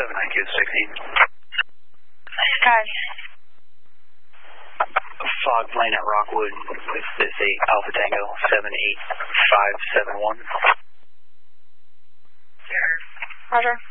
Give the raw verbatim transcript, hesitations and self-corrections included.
seven nine Q sixteen. Hi. Fog plane at Rockwood with this eight Alpha Tango seven eight five seven one. Roger.